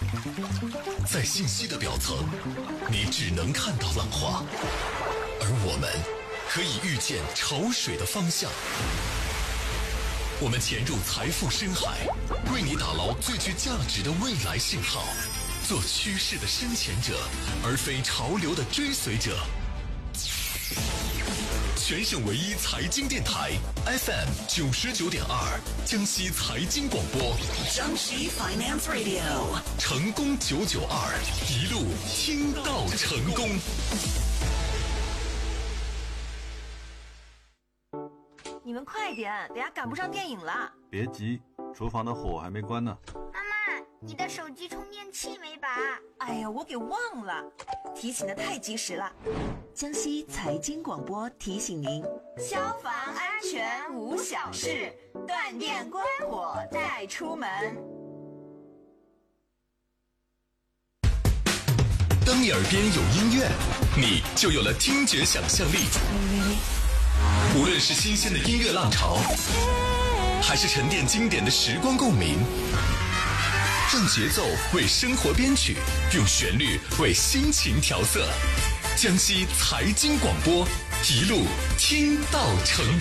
在信息的表层，你只能看到浪花，而我们可以预见潮水的方向。我们潜入财富深海，为你打捞最具价值的未来信号，做趋势的深潜者，而非潮流的追随者。全省唯一财经电台 FM 99.2，江西财经广播， 江西 Finance Radio， 成功992，一路听到成功。 你们快点，等下赶不上电影了。 别急，厨房的火还没关呢。 妈妈，你的手机充电器没拔？ 哎呀，我给忘了，提醒的太及时了。江西财经广播提醒您：消防安全无小事，断电关火带出门。 当你耳边有音乐，你就有了听觉想象力。无论是新鲜的音乐浪潮，还是沉淀经典的时光共鸣，让节奏为生活编曲，用旋律为心情调色。江西财经广播，一路听到成功。